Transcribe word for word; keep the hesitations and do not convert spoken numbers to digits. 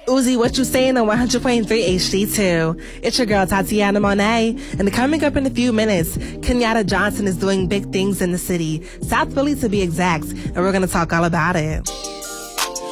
Uzi, what you saying on one hundred point three H D two? It's your girl, Tatiana Monet. And coming up in a few minutes, Kenyatta Johnson is doing big things in the city, South Philly to be exact, and we're going to talk all about it.